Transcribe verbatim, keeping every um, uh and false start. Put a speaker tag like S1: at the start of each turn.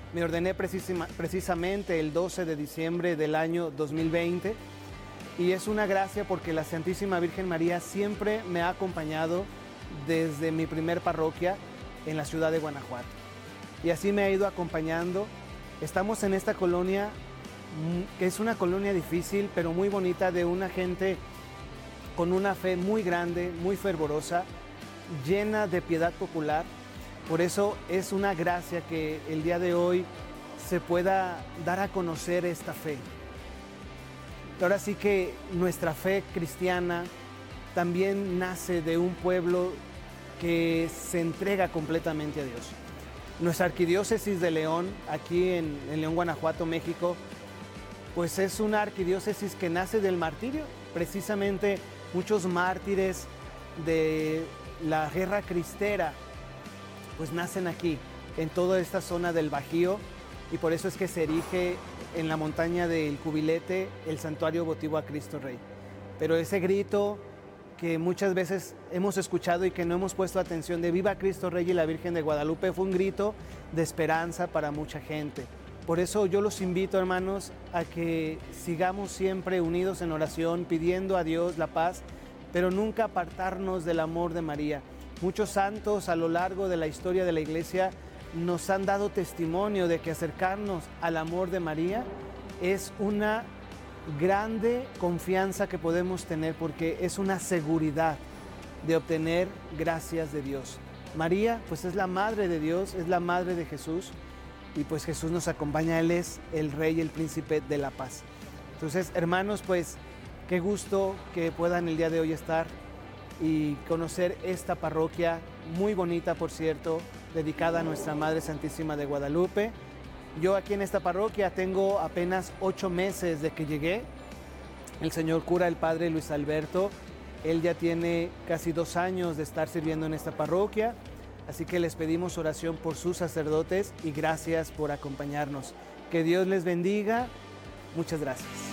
S1: Me ordené precisima, precisamente el doce de diciembre del año dos mil veinte y es una gracia porque la Santísima Virgen María siempre me ha acompañado desde mi primer parroquia en la ciudad de Guanajuato. Y así me ha ido acompañando. Estamos en esta colonia, que es una colonia difícil, pero muy bonita, de una gente con una fe muy grande, muy fervorosa, llena de piedad popular. Por eso es una gracia que el día de hoy se pueda dar a conocer esta fe. Ahora sí que nuestra fe cristiana también nace de un pueblo que se entrega completamente a Dios. Nuestra arquidiócesis de León, aquí en, en León, Guanajuato, México, pues es una arquidiócesis que nace del martirio. Precisamente muchos mártires de la guerra cristera pues nacen aquí, en toda esta zona del Bajío, y por eso es que se erige en la montaña del Cubilete el santuario votivo a Cristo Rey. Pero ese grito que muchas veces hemos escuchado y que no hemos puesto atención, de Viva Cristo Rey y la Virgen de Guadalupe, fue un grito de esperanza para mucha gente. Por eso yo los invito, hermanos, a que sigamos siempre unidos en oración, pidiendo a Dios la paz, pero nunca apartarnos del amor de María. Muchos santos a lo largo de la historia de la Iglesia nos han dado testimonio de que acercarnos al amor de María es una grande confianza que podemos tener, porque es una seguridad de obtener gracias de Dios. María, pues es la Madre de Dios, es la Madre de Jesús, y pues Jesús nos acompaña, Él es el Rey y el Príncipe de la paz. Entonces, hermanos, pues qué gusto que puedan el día de hoy estar y conocer esta parroquia muy bonita, por cierto, dedicada a nuestra Madre Santísima de Guadalupe. Yo aquí en esta parroquia tengo apenas ocho meses de que llegué. El señor cura, el padre Luis Alberto, él ya tiene casi dos años de estar sirviendo en esta parroquia, así que les pedimos oración por sus sacerdotes y gracias por acompañarnos. Que Dios les bendiga. Muchas gracias.